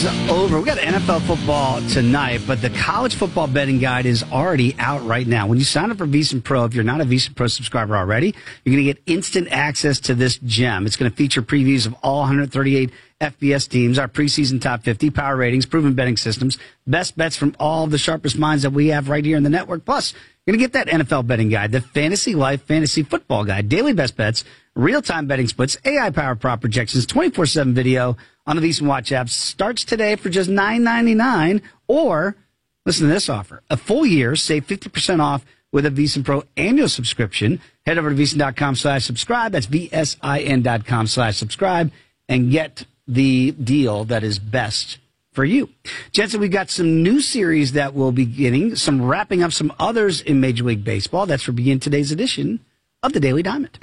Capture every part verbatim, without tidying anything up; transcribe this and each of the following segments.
is over. We got N F L football tonight, but the college football betting guide is already out right now. When you sign up for VSiN Pro, if you're not a VSiN Pro subscriber already, you're going to get instant access to this gem. It's going to feature previews of all one hundred thirty-eight F B S teams, our preseason top fifty, power ratings, proven betting systems, best bets from all the sharpest minds that we have right here in the network. Plus, you're going to get that N F L betting guide, the Fantasy Life Fantasy Football Guide, daily best bets, real-time betting splits, A I-powered prop projections, twenty-four seven video on the VSiN Watch app. Starts today for just nine ninety-nine. Or, listen to this offer. A full year, save fifty percent off with a VSiN Pro annual subscription. Head over to VSiN.com slash subscribe. That's V-S-I-N.com slash subscribe. And get the deal that is best for you. Jensen, we've got some new series that we'll be getting, some wrapping up some others in Major League Baseball. That's for begin today's edition of the Daily Diamond.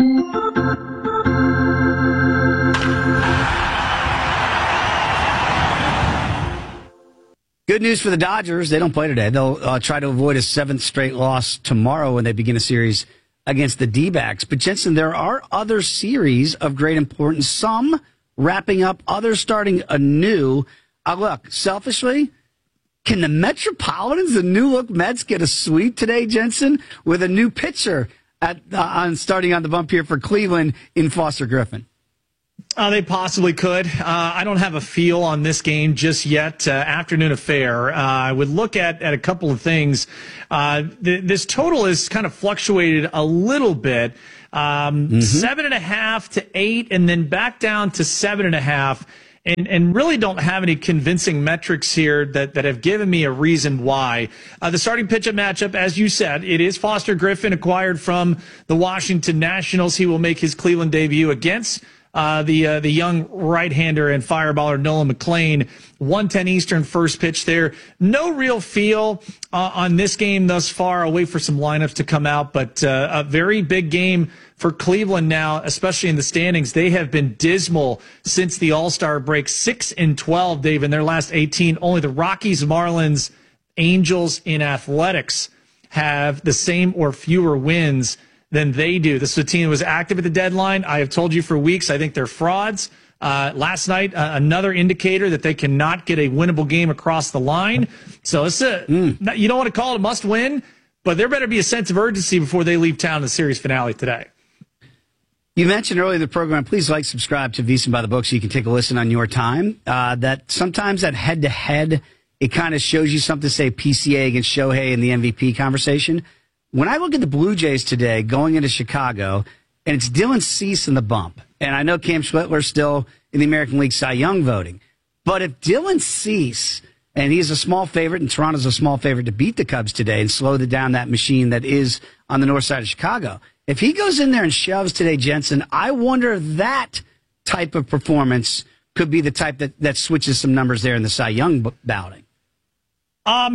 Good news for the Dodgers. They don't play today. They'll uh, try to avoid a seventh straight loss tomorrow when they begin a series against the D-backs. But, Jensen, there are other series of great importance, some wrapping up, others starting anew. Uh, look, selfishly, can the Metropolitans, the new-look Mets, get a sweep today, Jensen, with a new pitcher at uh, on starting on the bump here for Cleveland in Foster Griffin? Uh, they possibly could. Uh, I don't have a feel on this game just yet. Uh, afternoon affair. Uh, I would look at, at a couple of things. Uh, th- this total has kind of fluctuated a little bit. Um, mm-hmm. Seven and a half to eight, and then back down to seven and a half. And, and really don't have any convincing metrics here that, that have given me a reason why. Uh, the starting pitchup matchup, as you said, it is Foster Griffin, acquired from the Washington Nationals. He will make his Cleveland debut against uh, the uh, the young right-hander and fireballer Nolan McLean. one ten Eastern first pitch there. No real feel uh, on this game thus far. I'll wait for some lineups to come out, but uh, a very big game for Cleveland now, especially in the standings. They have been dismal since the All-Star break. six and twelve, Dave, in their last eighteen. Only the Rockies, Marlins, Angels in athletics have the same or fewer wins than they do. This is a team that was active at the deadline. I have told you for weeks, I think they're frauds. Uh, last night, uh, another indicator that they cannot get a winnable game across the line. So it's a, mm. you don't want to call it a must win, but there better be a sense of urgency before they leave town in the series finale today. You mentioned earlier in the program, please like, subscribe to VSiN by the Book so you can take a listen on your time. Uh, that sometimes that head-to-head, it kind of shows you something, say P C A against Shohei in the M V P conversation. When I look at the Blue Jays today going into Chicago, and it's Dylan Cease in the bump, and I know Cam Schwittler's still in the American League Cy Young voting, but if Dylan Cease, and he's a small favorite, and Toronto's a small favorite to beat the Cubs today and slow the, down that machine that is on the north side of Chicago, if he goes in there and shoves today, Jensen, I wonder if that type of performance could be the type that, that switches some numbers there in the Cy Young balloting. Um,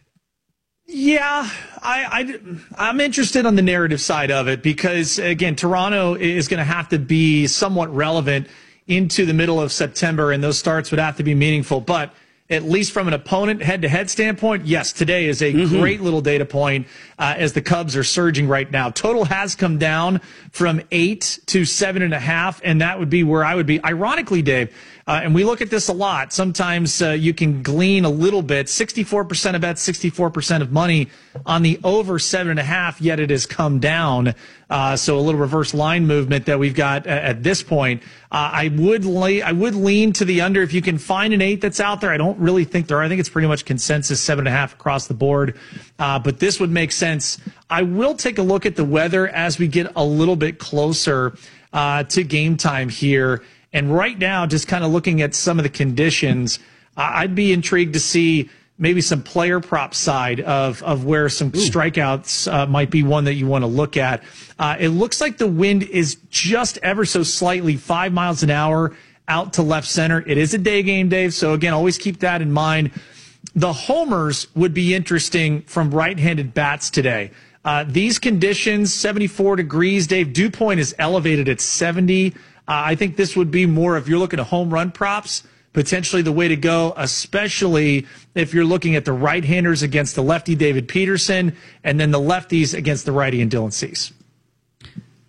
yeah, I, I, I'm interested on the narrative side of it because, again, Toronto is going to have to be somewhat relevant into the middle of September, and those starts would have to be meaningful. But at least from an opponent head-to-head standpoint, yes, today is a mm-hmm. great little data point uh, as the Cubs are surging right now. Total has come down from eight to seven and a half, and that would be where I would be. Ironically, Dave, uh, and we look at this a lot, sometimes uh, you can glean a little bit. sixty-four percent of bets, sixty-four percent of money on the over seven and a half, yet it has come down. Uh, so a little reverse line movement that we've got at, at this point. Uh, I would lay, I would lean to the under if you can find an eight that's out there. I don't really think there are. I think it's pretty much consensus seven and a half across the board. Uh, but this would make sense. I will take a look at the weather as we get a little bit closer uh, to game time here. And right now, just kind of looking at some of the conditions, uh, I'd be intrigued to see maybe some player prop side of, of where some Ooh. strikeouts uh, might be one that you want to look at. Uh, it looks like the wind is just ever so slightly five miles an hour out to left center. It is a day game, Dave. So again, always keep that in mind. The homers would be interesting from right-handed bats today. Uh, these conditions, seventy-four degrees, Dave, dew point is elevated at seventy. Uh, I think this would be more if you're looking at home run props, potentially the way to go, especially if you're looking at the right-handers against the lefty David Peterson and then the lefties against the righty and Dylan Cease.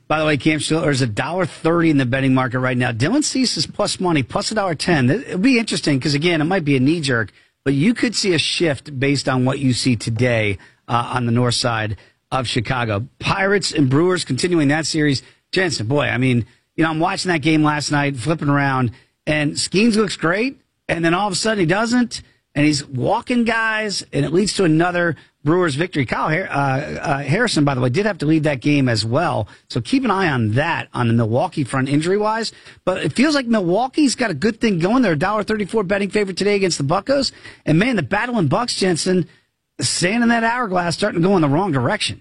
By the way, Cam Stiller is a dollar thirty in the betting market right now. Dylan Cease is plus money, plus a dollar ten. It'll be interesting because again, it might be a knee jerk, but you could see a shift based on what you see today uh, on the north side of Chicago. Pirates and Brewers continuing that series. Jensen, boy, I mean, you know, I'm watching that game last night, flipping around, and Skeens looks great, and then all of a sudden he doesn't, and he's walking guys, and it leads to another Brewers victory. Kyle uh, uh, Harrison, by the way, did have to leave that game as well, so keep an eye on that on the Milwaukee front injury-wise. But it feels like Milwaukee's got a good thing going. They're a one dollar thirty-four betting favorite today against the Buccos, and man, the battling Bucks, Jensen, sand in that hourglass starting to go in the wrong direction.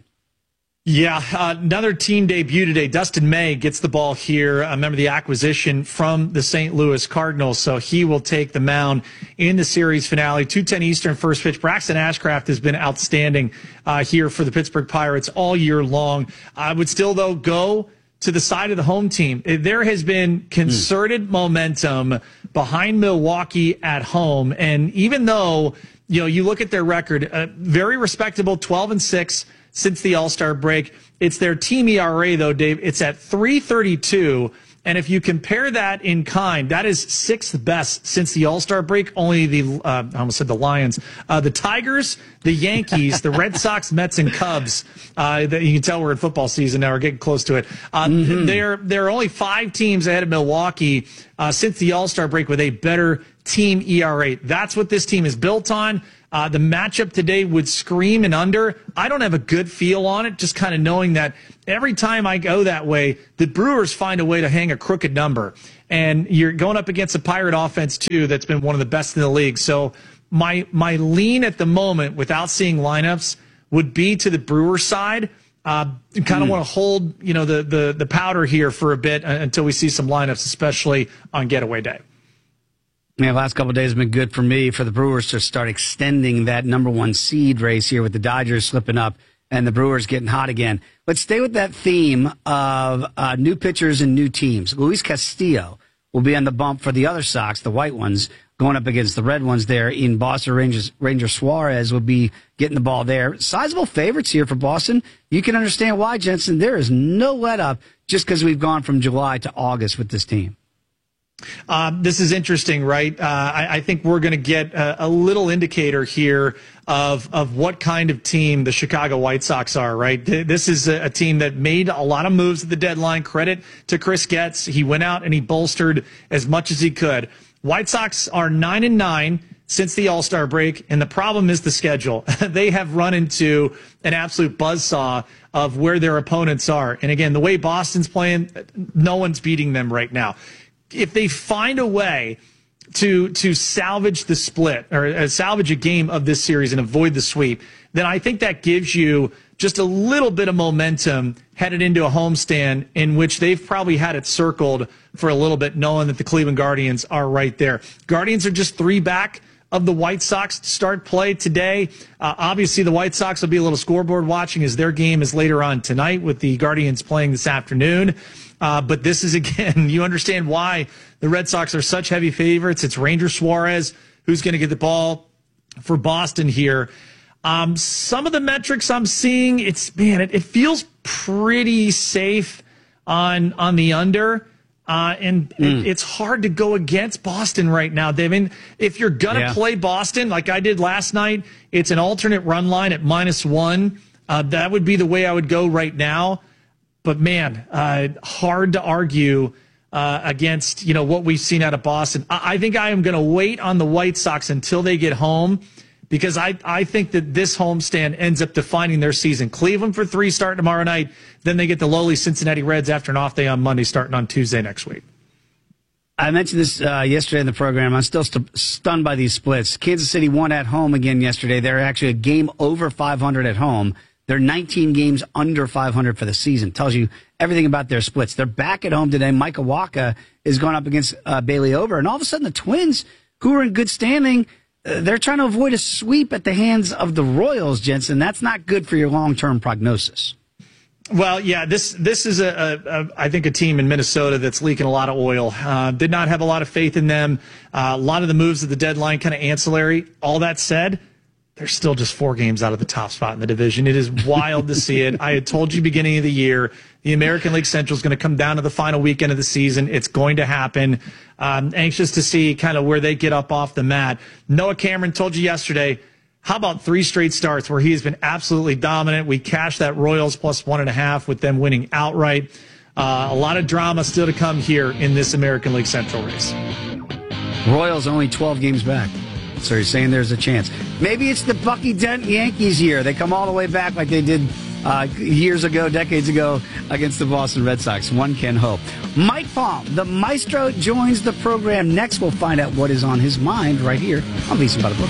Yeah, uh, another team debut today. Dustin May gets the ball here. Uh, remember the acquisition from the Saint Louis Cardinals, so he will take the mound in the series finale. two ten Eastern, first pitch. Braxton Ashcraft has been outstanding uh, here for the Pittsburgh Pirates all year long. I would still, though, go to the side of the home team. There has been concerted mm. momentum behind Milwaukee at home, and even though you know you look at their record, uh, very respectable, twelve and six. Since the All-Star break. It's their team E R A, though, Dave. It's at three thirty-two. And if you compare that in kind, that is sixth best since the All-Star break. Only the, uh, I almost said the Lions, uh, the Tigers, the Yankees, the Red Sox, Mets, and Cubs. Uh, that you can tell we're in football season now. We're getting close to it. Uh, mm-hmm. There, there are only five teams ahead of Milwaukee uh, since the All-Star break with a better team E R A. That's what this team is built on. Uh, the matchup today would scream an under. I don't have a good feel on it, just kind of knowing that every time I go that way, the Brewers find a way to hang a crooked number. And you're going up against a Pirate offense, too, that's been one of the best in the league. So my my lean at the moment, without seeing lineups, would be to the Brewers side. Uh, kind of mm. want to hold you know the, the, the powder here for a bit until we see some lineups, especially on getaway day. Yeah, last couple of days have been good for me, for the Brewers to start extending that number one seed race here with the Dodgers slipping up and the Brewers getting hot again. Let's stay with that theme of uh, new pitchers and new teams. Luis Castillo will be on the bump for the other Sox, the white ones, going up against the red ones there in Boston. Rangers, Ranger Suarez will be getting the ball there. Sizable favorites here for Boston. You can understand why, Jensen. There is no let up just because we've gone from July to August with this team. Uh, this is interesting, right? Uh, I, I think we're going to get a, a little indicator here of of what kind of team the Chicago White Sox are, right? This is a, a team that made a lot of moves at the deadline. Credit to Chris Getz. He went out and he bolstered as much as he could. White Sox are nine and nine since the All-Star break, and the problem is the schedule. They have run into an absolute buzzsaw of where their opponents are. And again, the way Boston's playing, no one's beating them right now. If they find a way to to salvage the split or uh, salvage a game of this series and avoid the sweep, then I think that gives you just a little bit of momentum headed into a homestand in which they've probably had it circled for a little bit, knowing that the Cleveland Guardians are right there. Guardians are just three back of the White Sox to start play today. Uh, obviously, the White Sox will be a little scoreboard watching as their game is later on tonight with the Guardians playing this afternoon. Uh, but this is, again, you understand why the Red Sox are such heavy favorites. It's Ranger Suarez who's going to get the ball for Boston here. Um, some of the metrics I'm seeing, it's, man, it, it feels pretty safe on on the under. Uh, and mm. it, it's hard to go against Boston right now, Dave. I mean, if you're going to yeah. play Boston like I did last night, it's an alternate run line at minus one. Uh, that would be the way I would go right now. But, man, uh, hard to argue uh, against, you know, what we've seen out of Boston. I, I think I am going to wait on the White Sox until they get home because I, I think that this homestand ends up defining their season. Cleveland for three starting tomorrow night. Then they get the lowly Cincinnati Reds after an off day on Monday starting on Tuesday next week. I mentioned this uh, yesterday in the program. I'm still st- stunned by these splits. Kansas City won at home again yesterday. They're actually a game over five hundred at home. They're nineteen games under five hundred for the season. Tells you everything about their splits. They're back at home today. Micah Wacha is going up against uh, Bailey Ober. And all of a sudden, the Twins, who are in good standing, uh, they're trying to avoid a sweep at the hands of the Royals, Jensen. That's not good for your long-term prognosis. Well, yeah, this this is, a, a, a I think, a team in Minnesota that's leaking a lot of oil. Uh, did not have a lot of faith in them. Uh, a lot of the moves at the deadline kind of ancillary. All that said, they're still just four games out of the top spot in the division. It is wild to see it. I had told you beginning of the year, the American League Central is going to come down to the final weekend of the season. It's going to happen. Um, anxious to see kind of where they get up off the mat. Noah Cameron told you yesterday, how about three straight starts where he has been absolutely dominant? We cashed that Royals plus one and a half with them winning outright. Uh, a lot of drama still to come here in this American League Central race. Royals only twelve games back. So you're saying there's a chance. Maybe it's the Bucky Dent Yankees year. They come all the way back like they did uh, years ago, decades ago, against the Boston Red Sox. One can hope. Mike Palm, the maestro, joins the program next. We'll find out what is on his mind right here on VSiN by the Book.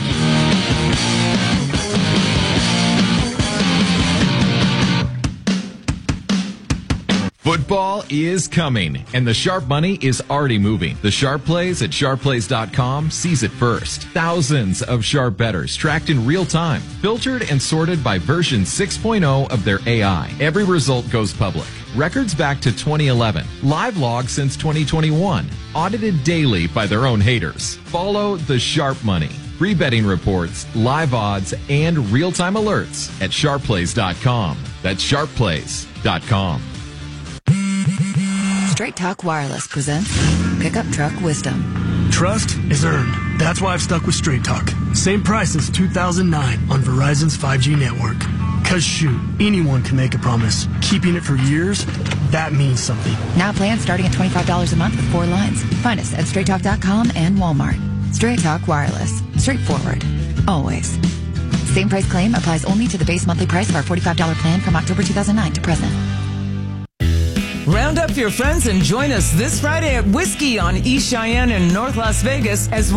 Football is coming, and the Sharp money is already moving. The Sharp Plays at sharp plays dot com sees it first. Thousands of Sharp bettors tracked in real time, filtered and sorted by version six point oh of their A I. Every result goes public. Records back to twenty eleven. Live logs since twenty twenty-one. Audited daily by their own haters. Follow the Sharp money. Free betting reports, live odds, and real-time alerts at sharp plays dot com. That's sharp plays dot com. Straight Talk Wireless presents Pickup Truck Wisdom. Trust is earned. That's why I've stuck with Straight Talk. Same price since two thousand nine on Verizon's five G network. Cause shoot, anyone can make a promise. Keeping it for years, that means something. Now plans starting at twenty-five dollars a month with four lines. Find us at straight talk dot com and Walmart. Straight Talk Wireless. Straightforward. Always. Same price claim applies only to the base monthly price of our forty-five dollars plan from October two thousand nine to present. Round up your friends and join us this Friday at Whiskey on East Cheyenne in North Las Vegas as